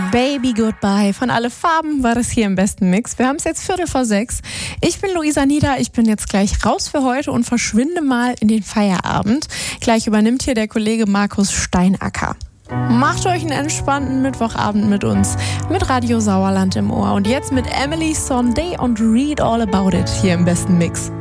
Baby Goodbye von Alle Farben war das hier im besten Mix. Wir haben es jetzt 5:45. Ich bin Luisa Nieder, ich bin jetzt gleich raus für heute und verschwinde mal in den Feierabend. Gleich übernimmt hier der Kollege Markus Steinacker. Macht euch einen entspannten Mittwochabend mit uns, mit Radio Sauerland im Ohr. Und jetzt mit Emily Sondé und Read All About It hier im besten Mix.